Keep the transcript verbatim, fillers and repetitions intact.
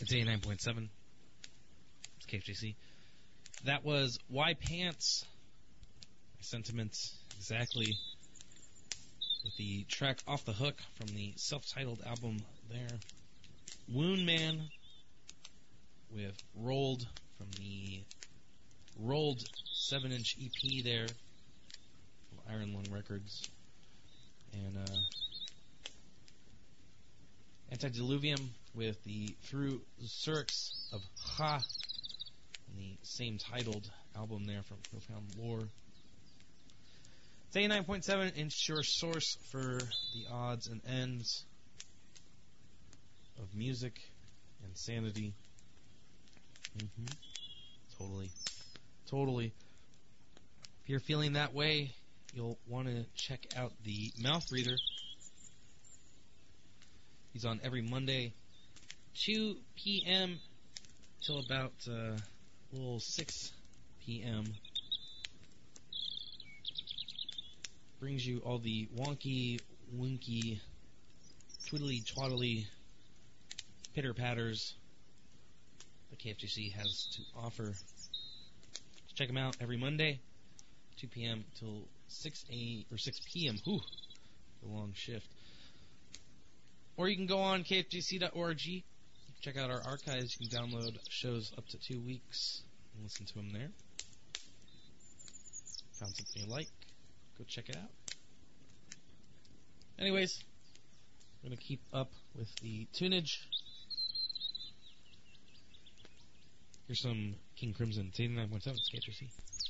It's eighty-nine point seven. It's K F J C. That was Why Pants. My sentiments exactly with the track Off the Hook from the self-titled album there. Wound Man with Rolled from the Rolled seven inch E P there from Iron Lung Records. And uh, Antediluvium with the Through Syrinx of Ha, and the same titled album there from Profound Lore. It's eighty-nine point seven inch your source for the odds and ends of music and sanity. Mm-hmm. Totally. Totally. If you're feeling that way, you'll want to check out the Mouth Breather. He's on every Monday, two p.m. till about uh, a little six p.m. Brings you all the wonky, winky, twiddly, twaddly pitter-patters that K F J C has to offer. So check him out every Monday, two p.m. till six a or six p.m. Whew, the long shift. Or you can go on K F J C dot org, check out our archives. You can download shows up to two weeks and listen to them there. Found something you like, go check it out. Anyways, I'm going to keep up with the tunage. Here's some King Crimson. It's eighty-nine point seven. It's K F J C.